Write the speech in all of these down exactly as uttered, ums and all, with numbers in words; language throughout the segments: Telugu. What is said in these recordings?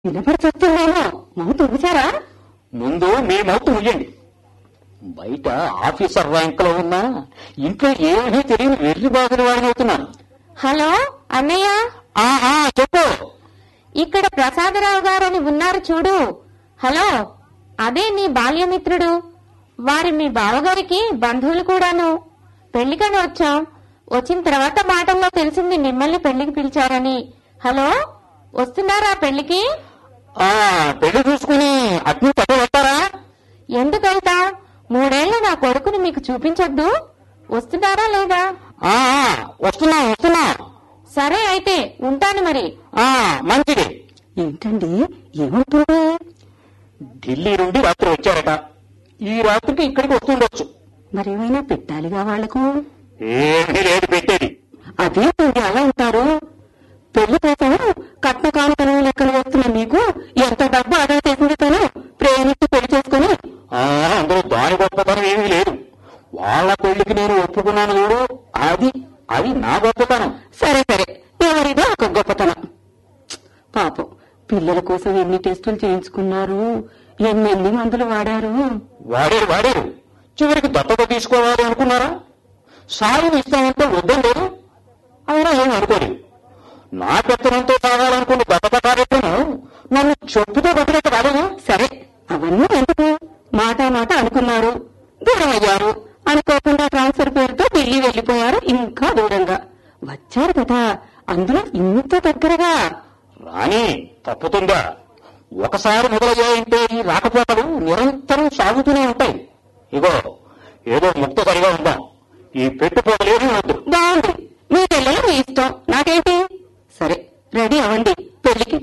వినపడుతున్నామో మౌతు ఊసారా? ముందు మీ మౌతు ముయ్యండి. బయట ఆఫీసర్ ర్యాంక్ లో ఉన్నా ఇంట్లో ఏమీ తెలియని వెర్రి బాధలు వాడిని అవుతున్నాను. హలో అన్నయ్య, ఆహా చెప్పు. ఇక్కడ ప్రసాదరావు గారని ఉన్నారు చూడు. హలో, అదే నీ బాల్యమిత్రుడు. వారి మీ బావగారికి బంధువులు కూడాను. పెళ్లికని వచ్చాం. వచ్చిన తర్వాత మాటల్లో తెలిసింది మిమ్మల్ని పెళ్లికి పిలిచారని. హలో, వస్తున్నారా పెళ్లికి? ఆ పెళ్లి చూసుకుని అగ్ని పట్టవస్తారా? ఎందుకు వెళ్తా? మూడేళ్ల నా కొడుకుని మీకు చూపించొద్దు. వస్తున్నారా లేదా? ఆ వస్తున్నా వస్తున్నా. సరే అయితే ఉంటాను మరి. ఆ మంచిది. ఏంటండి ఏమంటుంది? ఢిల్లీ నుండి రాత్రి వచ్చారట. ఈ రాత్రికి ఇక్కడికి వస్తుండొచ్చు. మరేమైనా పెట్టాలిగా వాళ్లకు? ఏమీ లేదు పెట్టేది. అదే మీరు అలా ఉంటారు. పెళ్లి కోసం కట్న కానుకలు లెక్కలు వేస్తున్న మీకు ఎంత డబ్బు ఆదా చేసింది తను ప్రేమించి పెళ్లి చేసుకుని. ఆ అందులో దాని గొప్పతనం ఏమీ లేదు. వాళ్ళ పెళ్లికి నేను ఒప్పుకున్నాను చూడు, అది అది నా గొప్పతనం. సరే సరే, ఎవరిదో ఒక గొప్పతనం. పాపం పిల్లల కోసం ఎన్ని టెస్టులు చేయించుకున్నారు, ఎన్నెన్ని మందులు వాడారు. వాడారు వాడారు చివరికి దత్తత తీసుకోవాలి అనుకున్నారా? సాయం ఇస్తామంటే వద్దండి. అయినా ఏం అనుకోలేదు. నా పెత్తనంతో సాగాలనుకున్న దత్తత కార్యక్రమం నన్ను చెప్పుతో పట్టినట్టు రాలేదు. సరే అవన్నీ ఎందుకు? మాట మాట అనుకున్నారు, దూరం అయ్యారు. అనుకోకుండా ట్రాన్స్ఫర్ పేరుతో పెళ్లి వెళ్లిపోయారు. ఇంకా దూరంగా వచ్చారు కదా, అందులో ఇంత దగ్గరగా. రాని తప్పుతుందా? ఒకసారి మొదలయ్యాయంటే ఈ రాకపోకలు నిరంతరం సాగుతూనే ఉంటాయి. ఇగో ఏదో ముక్తసరిగా ఉందాం. ఈ పెట్టుకోలేని వద్దు. బాగుంది, మీ పిల్లలు మీ ఇష్టం, నాకేంటి. సరే రెడీ అవ్వండి పెళ్లికి.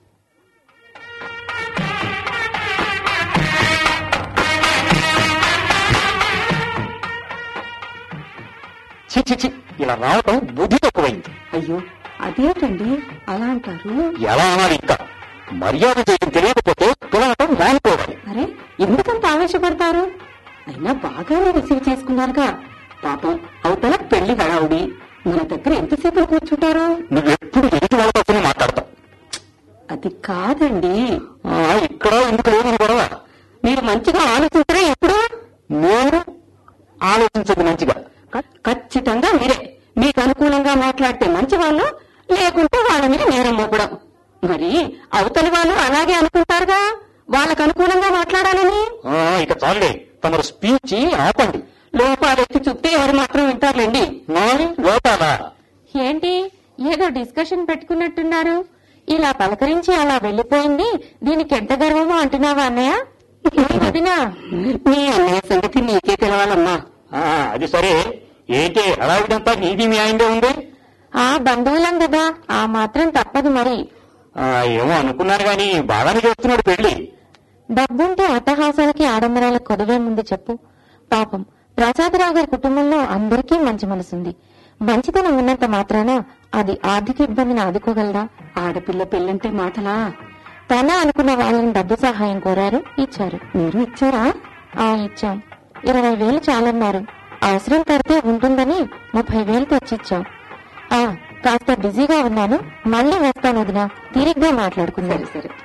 చి చి చి ఇలా రావటం బుద్ధి తక్కువైంది. అయ్యో అదేంటండి అలా అంటారు? ఎలా అనాలి ఇంకా? మర్యాద చేయడం తెలియకపోతే పిలవటం రానిపోవాలి. అరే ఎందుకంత ఆవేశపడతారు? అయినా బాగానే రిసీవ్ చేసుకున్నారుగా. పాపం అవతల పెళ్లి హడావుడి, మన దగ్గర ఎంతసేపు కూర్చుంటారు? నువ్వెప్పుడు ఎదుటి వాళ్ళతోనే మాట్లాడతావు. అది కాదండి. ఆ, ఇక్కడ ఎందుకు లేదు గొడవ? మీరు మంచిగా ఆలోచించరా ఎప్పుడు? నేను ఆలోచించదు మంచిగా. క- ఖచ్చితంగా మీరే. మీకు అనుకూలంగా మాట్లాడితే మంచి వాళ్ళు, లేకుంటే వాళ్ళ మీద నేరం మోపడం. మరి అవతలి వాళ్ళు అలాగే అనుకుంటారుగా, వాళ్ళకు అనుకూలంగా మాట్లాడాలని. ఆ, ఇక చాలే, తమరు స్పీచ్ ఆపండి. లోపాలెత్తి చూస్తే ఎవరు మాత్రం వింటారులేండి. నాని లోపాలా? ఏంటి ఏదో డిస్కషన్ పెట్టుకున్నట్టున్నారు? ఇలా పలకరించి అలా వెళ్లిపోయింది దీనికి ఎంత గర్వమో అంటున్నావా అన్నయ్య? ఏ వదినా? మీ అన్నయ్య సంగతి నీకే తెలవాలమ్మా. ఆ, అది సరే. ఏంటి హడావిడంతా నీది మీ ఆయనదే ఉంది? ఆ బంధువులం కదా, ఆ మాత్రం తప్పదు మరి. ఆ, ఏమో అనుకున్నారు గాని బాగానే చేస్తున్నాడు పెళ్లి. డబ్బుంటే అట్టహాసాలకి ఆడంబరాలకు కొదవే ముందు చెప్పు. పాపం ప్రసాదరావు గారి కుటుంబంలో అందరికీ మంచి మనసుంది. మంచితనం ఉన్నంత మాత్రాన అది ఆర్థిక ఇబ్బందిని ఆదుకోగలరా? ఆడపిల్ల పెళ్ళంటే మాటలా? తన అనుకున్న వాళ్ళని డబ్బు సహాయం కోరారు, ఇచ్చారు. మీరు ఇచ్చారా? ఆ ఇచ్చాం. ఇరవై వేలు చాలన్నారు. అవసరం పడితే ఉంటుందని ముప్పై వేలు తెచ్చిచ్చాం. ఆ కాస్త బిజీగా ఉన్నాను, మళ్ళీ వస్తాను వదినా, తీరిగ్గా మాట్లాడుకుందాం. సరే సరే.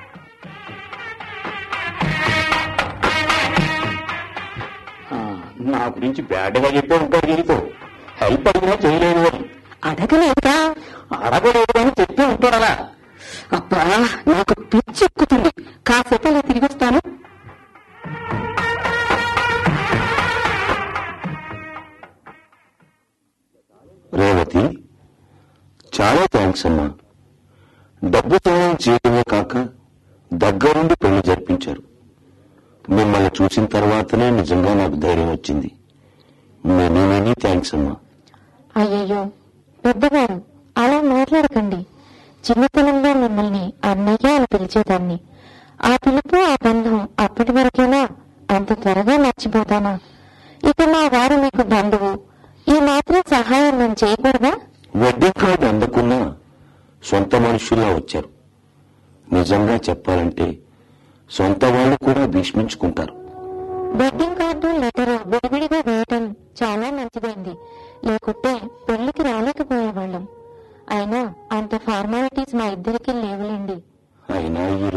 ఆ, నా గురించి బ్యాడ్గా చెప్పే ఉంటాడు దీనితో. హెల్ప్ అడిగినా చేయలేదు అని. అడగలేదా? అడగలేదు అని చెప్తే ఉంటాడు అలా. అబ్బా నాకు పిచ్చి ఎక్కుతుంది. కాసేపు అలా తిరిగి వస్తాను. రేవతి, చాలా థ్యాంక్స్ అమ్మా. డబ్బు సహాయం చేయడమే కాక దగ్గరుండి పెళ్లి జరిపించారు. మిమ్మల్ని చూసిన తర్వాతనే నిజంగా నాకు ధైర్యం వచ్చింది. మెనీ మెనీ థ్యాంక్స్ అమ్మా. అయ్యయ్యో పెద్దగారు అలా మాట్లాడకండి. చిన్నతనంలో మిమ్మల్ని అన్నయ్య అని పిలిచేదాన్ని. ఆ పిలుపు ఆ బంధం అప్పటి వరకేనా? అంత త్వరగా మర్చిపోతానా? ఇక మా వారు మీకు బంధువు, ఈ మాత్రం సహాయం నేను చేయకూడదా? వెడ్డింగ్ కార్డు అందకున్నా సొంత మనుషుల్లా వచ్చారు. నిజంగా చెప్పాలంటే సొంత వాళ్ళు కూడా భీష్మించుకుంటారు. వెడ్డింగ్ కార్డు లెటర్ విడివిడిగా వేయటం చాలా మంచిదైంది. లేకుంటే పెళ్లికి రాలేకపోయేవాళ్ళం. అయినా అంత ఫార్మాలిటీస్ మా ఇద్దరికి లేవులేండి. అయినా ఈ